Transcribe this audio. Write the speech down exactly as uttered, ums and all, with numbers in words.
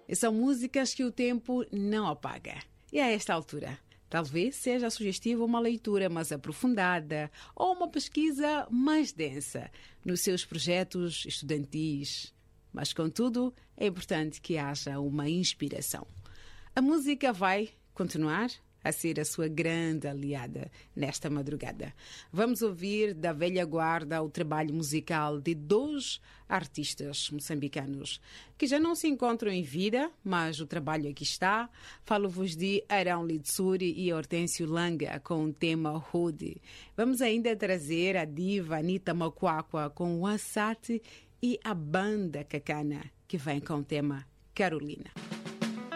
E são músicas que o tempo não apaga. E a esta altura, talvez seja sugestiva uma leitura mais aprofundada ou uma pesquisa mais densa nos seus projetos estudantis. Mas, contudo, é importante que haja uma inspiração. A música vai continuar a ser a sua grande aliada nesta madrugada. Vamos ouvir da velha guarda o trabalho musical de dois artistas moçambicanos que já não se encontram em vida, mas o trabalho aqui está. Falo-vos de Arão Litsuri e Hortêncio Langa com o tema Hood. Vamos ainda trazer a diva Anita Macuacua com o Assate e a banda Cacana, que vem com o tema Carolina.